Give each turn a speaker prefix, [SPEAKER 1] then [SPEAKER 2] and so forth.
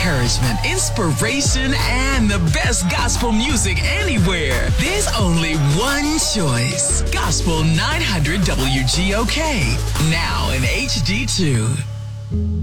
[SPEAKER 1] encouragement, inspiration, and the best gospel music anywhere. There's only one choice. Gospel 900 WGOK. Now in HD2.